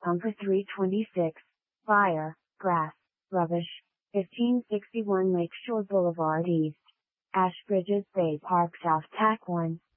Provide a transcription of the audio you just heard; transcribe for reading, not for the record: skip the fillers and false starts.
Bunker 326. Fire, grass, rubbish. 1561 Lakeshore Boulevard East. Ashbridges Bay Park South Tack 1.